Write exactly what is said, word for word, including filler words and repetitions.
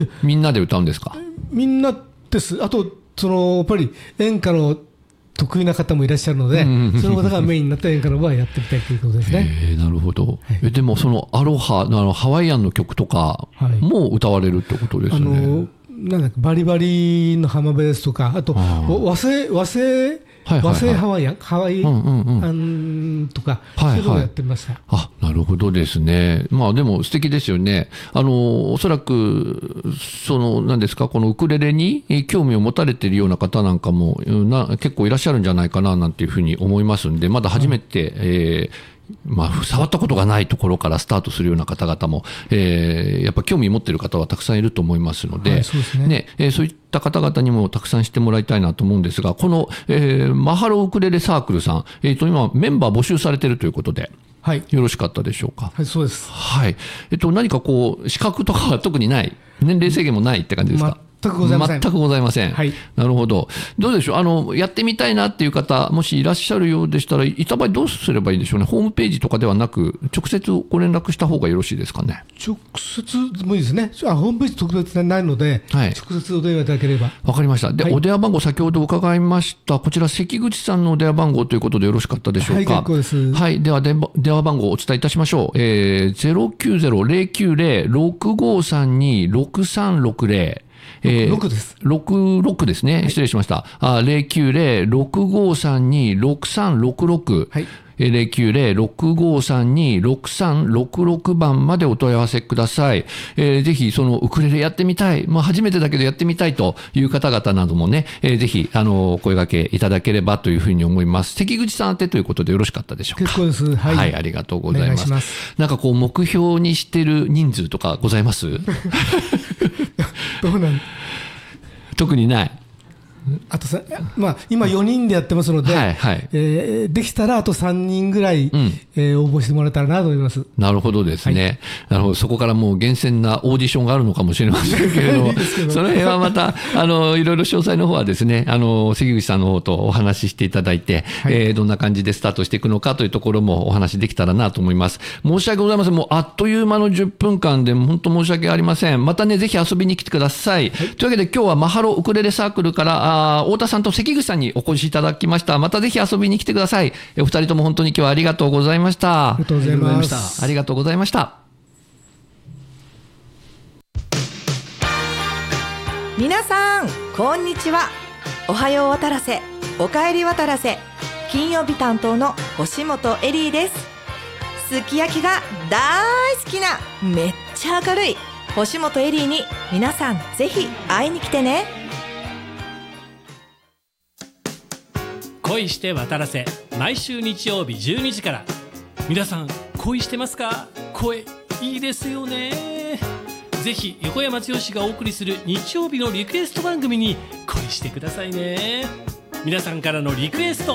みんなで歌うんですか？ みんなです。あとそのやっぱり演歌の得意な方もいらっしゃるので、その方がメインになった演歌の場合やってみたいということですね。 えー、なるほど、はい、えでもそのアロハ、あのハワイアンの曲とかも歌われるってことですね。はい、あのなんだっけ、バリバリの浜辺ですとか、あと和製和製和製ハワイアン、ハワイアンとか、そういうのをやってました。 あ、なるほどですね。まあでも素敵ですよね。あのおそらくその何ですか、このウクレレに興味を持たれているような方なんかもな結構いらっしゃるんじゃないかななんていうふうに思いますんで、まだ初めて、はい、えーまあ、触ったことがないところからスタートするような方々も、えー、やっぱ興味持っている方はたくさんいると思いますので、はい、そうですね。ね、えー、そういった方々にもたくさん知ってもらいたいなと思うんですが、この、えー、マハロウクレレサークルさん、えーと、今メンバー募集されているということで、はい、よろしかったでしょうか？ はい、そうです。 はい。えっと、何かこう資格とかは特にない、年齢制限もないって感じですか？ 全くございません。 全くございません。 はい、 なるほど。どうでしょう、あのやってみたいなっていう方、もしいらっしゃるようでしたら、いた場合どうすればいいでしょうね。ホームページとかではなく、直接ご連絡した方がよろしいですかね。 直接もいいですね。あ、ホームページ特別でないので、はい、直接お電話いただければ。 わかりました。で、はい、お電話番号、先ほど伺いました、こちら、関口さんのお電話番号ということでよろしかったでしょうか？ はい、結構です。 はい、では電話番号をお伝えいたしましょう。えー、ゼロきゅうゼロ ゼロきゅうゼロ ろくごさんに ろくさんろくゼロ。えー、 ろくです。 ろくろくですね。失礼しました。あ、ゼロきゅうゼロ ろくごさんに ろくさんろくろく。はい。ゼロきゅうゼロ ろくごさんに ろくさんろくろくばんまでお問い合わせください。えー、ぜひそのウクレレやってみたい、まあ、初めてだけどやってみたいという方々などもね、えー、ぜひあの声掛けいただければというふうに思います。関口さん宛てということでよろしかったでしょうか？ 結構です。はい、 はい、ありがとうございます。 お願いします。 なんかこう目標にしてる人数とかございます？ どうなん特にない。 あとさ、まあ、今よにんでやってますので、はいはい、えー、できたらあとさんにんぐらい、うん、えー、応募してもらえたらなと思います。 なるほどですね、はい、なるほど。そこからもう厳選なオーディションがあるのかもしれませんけれどもその辺はまたあのいろいろ詳細の方はですね、あの関口さんの方とお話ししていただいて、はい、えー、どんな感じでスタートしていくのかというところもお話できたらなと思います。申し訳ございません。もうあっという間のじゅっぷんかんで本当申し訳ありません。またね、ぜひ遊びに来てください、はい、というわけで今日はマハロウクレレサークルからあ太田さんと関口さんにお越しいただきました。またぜひ遊びに来てください。お二人とも本当に今日はありがとうございました。 ありがとうございました。 ありがとうございました。 皆さんこんにちは。おはよう渡良瀬、おかえり渡良瀬、金曜日担当の星本エリーです。すき焼きが大好きなめっちゃ明るい星本エリーに皆さんぜひ会いに来てね。 恋して渡良瀬、毎週日曜日じゅうにじから。皆さん恋してますか？声いいですよね。ぜひ横山剛がお送りする日曜日のリクエスト番組に恋してくださいね。皆さんからのリクエスト